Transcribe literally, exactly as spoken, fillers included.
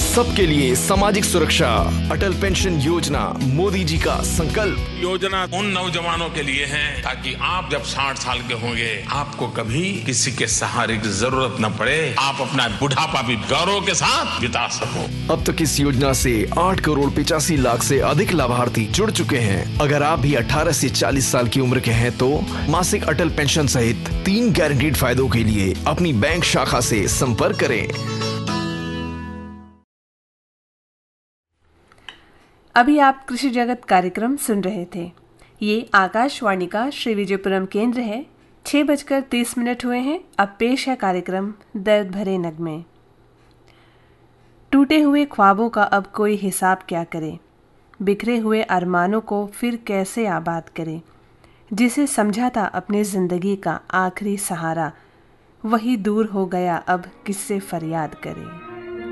सबके लिए सामाजिक सुरक्षा, अटल पेंशन योजना मोदी जी का संकल्प। योजना उन नौजवानों के लिए है ताकि आप जब साठ साल के होंगे आपको कभी किसी के सहारे की जरूरत न पड़े, आप अपना बुढ़ापा भी गौरव के साथ बिता सको। अब तक इस योजना से आठ करोड़ पिचासी लाख से अधिक लाभार्थी जुड़ चुके हैं। अगर आप भी अठारह से चालीस साल की उम्र के हैं तो मासिक अटल पेंशन सहित तीन गारंटीड फायदों के लिए अपनी बैंक शाखा से संपर्क करें। अभी आप कृषि जगत कार्यक्रम सुन रहे थे। ये आकाशवाणी का श्री विजयपुरम केंद्र है। छह बजकर तीस मिनट हुए हैं। अब पेश है कार्यक्रम दर्द भरे नगमे। टूटे हुए ख्वाबों का अब कोई हिसाब क्या करे, बिखरे हुए अरमानों को फिर कैसे आबाद करे। जिसे समझा था अपनी जिंदगी का आखिरी सहारा, वही दूर हो गया अब किससे फरियाद करे।